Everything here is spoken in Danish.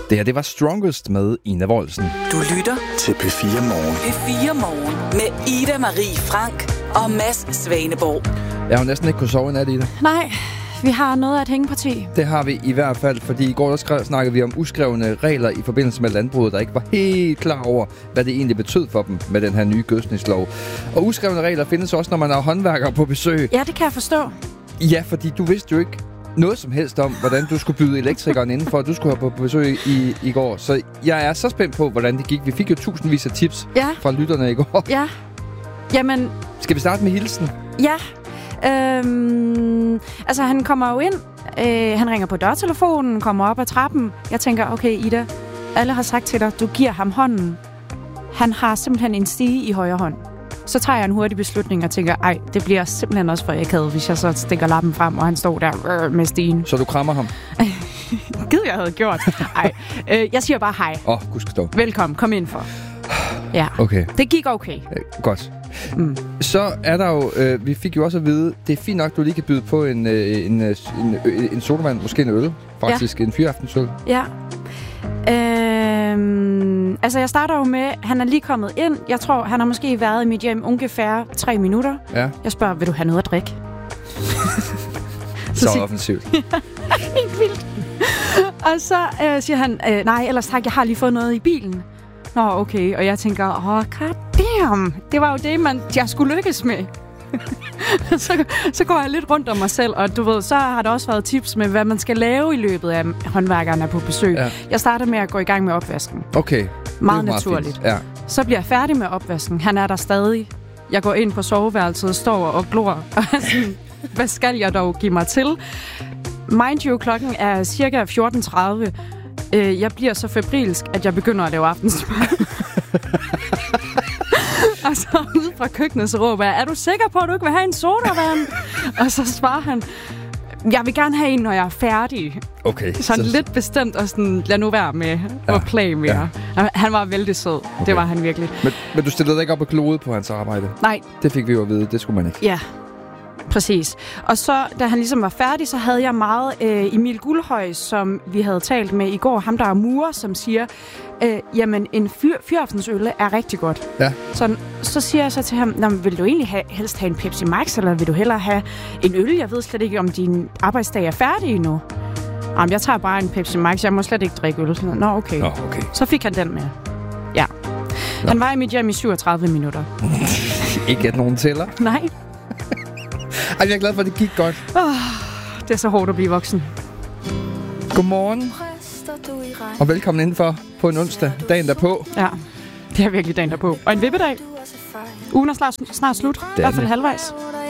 Det her, det var Strongest med Ina Woldsen. Du lytter til P4 Morgen. P4 Morgen med Ida Marie Frank og Mads Svaneborg. Jeg har jo næsten ikke kunnet sove i nat, Ida. Nej, vi har noget af et hængeparti. Det har vi i hvert fald, fordi i går snakkede vi om uskrevne regler i forbindelse med landbruget, der ikke var helt klar over, hvad det egentlig betød for dem med den her nye gødskningslov. Og uskrevne regler findes også, når man har håndværkere på besøg. Ja, det kan jeg forstå. Ja, fordi du vidste jo ikke noget som helst om, hvordan du skulle byde elektrikeren indenfor, at du skulle have på besøg i går. Så jeg er så spændt på, hvordan det gik. Vi fik jo tusindvis af tips fra lytterne i går. Ja. Jamen... Skal vi starte med hilsen? Ja. Altså, han kommer jo ind. Han ringer på dørtelefonen, kommer op ad trappen. Jeg tænker, okay, Ida, alle har sagt til dig, du giver ham hånden. Han har simpelthen en stige i højre hånd. Så tager jeg en hurtig beslutning og tænker, ej, det bliver simpelthen også for akavet, hvis jeg så stikker lappen frem, og han står der med stigen. Så du krammer ham? Gid, jeg havde gjort. Ej, jeg siger bare hej. Gudskelov. Velkommen, kom ind for. Ja, okay. Det gik okay. Godt. Så er der jo, vi fik jo også at vide, det er fint nok, du lige kan byde på en sodavand, måske en øl, faktisk, en fyraftensøl. Ja. Altså, jeg starter jo med, han er lige kommet ind. Jeg tror, han har måske været i mit hjem ungefær 3 minutter. Ja. Jeg spørger, vil du have noget at drikke? så offensivt. Helt vildt. Og så siger han, nej, ellers tak, jeg har lige fået noget i bilen. Nå, okay. Og jeg tænker, god damn, det var jo det, jeg skulle lykkes med. så går jeg lidt rundt om mig selv, og du ved, så har der også været tips med, hvad man skal lave i løbet af håndværkerne på besøg. Ja. Jeg starter med at gå i gang med opvasken. Okay. Meget naturligt. Ja. Så bliver jeg færdig med opvasken. Han er der stadig. Jeg går ind på soveværelset, står og glor, og sådan, hvad skal jeg dog give mig til? Mind you, klokken er cirka 14:30. Jeg bliver så febrilsk, at jeg begynder at lave aftensmad. Og så ude fra køkkenet, så råber jeg, er du sikker på, at du ikke vil have en sodavand? Og så svarer han, jeg vil gerne have en, når jeg er færdig. Okay. Sådan lidt bestemt, og sådan, lad nu være med at plage mere. Ja. Han var vældig sød. Okay. Det var han virkelig. Men du stillede dig ikke op og klode på hans arbejde? Nej. Det fik vi jo at vide, det skulle man ikke. Ja. Præcis. Og så, da han ligesom var færdig, så havde jeg meget Emil Guldhøj, som vi havde talt med i går. Ham, der er murer, som siger, jamen, en fyraftensøl er rigtig godt. Ja. Så siger jeg så til ham, vil du egentlig helst have en Pepsi Max, eller vil du hellere have en øl? Jeg ved slet ikke, om din arbejdsdag er færdig endnu. Jamen, jeg tager bare en Pepsi Max. Jeg må slet ikke drikke øl. Nå, okay. Så fik han den med. Ja. Nå. Han var i mit hjem i 37 minutter. Ikke at nogen tæller? Nej. Ej, jeg er glad for, at det gik godt. Det er så hårdt at blive voksen. Godmorgen. Og velkommen indenfor på en onsdag. Dagen derpå. Ja, det er virkelig dagen derpå. Og en vippedag. Ugen er snart slut. I hvert fald halvvejs.